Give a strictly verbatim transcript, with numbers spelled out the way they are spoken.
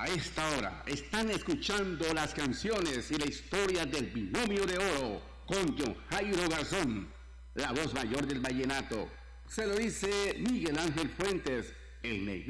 A esta hora están escuchando las canciones y la historia del binomio de oro con John Jairo Garzón, la voz mayor del vallenato. Se lo dice Miguel Ángel Fuentes, el negro.